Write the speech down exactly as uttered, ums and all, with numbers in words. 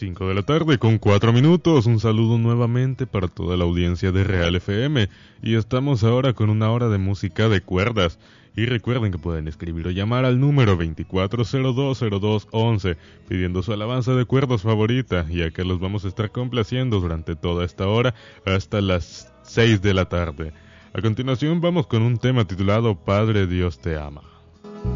cinco de la tarde con cuatro minutos. Un saludo nuevamente para toda la audiencia de Real F M. Y estamos ahora con una hora de música de cuerdas. Y recuerden que pueden escribir o llamar al número veinticuatro cero dos cero dos once pidiendo su alabanza de cuerdas favorita, ya que los vamos a estar complaciendo durante toda esta hora hasta las seis de la tarde. A continuación vamos con un tema titulado Padre Dios te ama.